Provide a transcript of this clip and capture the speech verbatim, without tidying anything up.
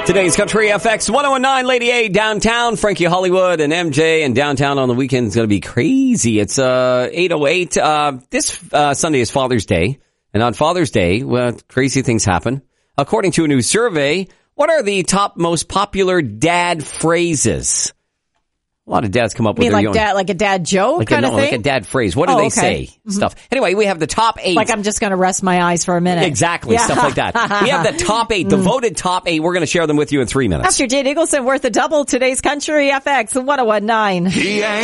Today's Country F X one oh nine, Lady A downtown, Frankie Hollywood and M J, and downtown on the weekend is going to be crazy. It's uh eight oh eight. Uh, this uh, Sunday is Father's Day, and on Father's Day, well, crazy things happen. According to a new survey, what are the top most popular dad phrases? A lot of dads come up I mean, with their like own. Dad, like a dad joke like kind a, of no, thing? like a dad phrase. What do Oh, they okay. say? Mm-hmm. Stuff. Anyway, we have the top eight. Like I'm just going to rest my eyes for a minute. Exactly, Yeah. stuff like that. We have the top eight, the voted top eight. We're going to share them with you in three minutes. After Jade Eagleson, worth a double. Today's Country F X one oh one nine.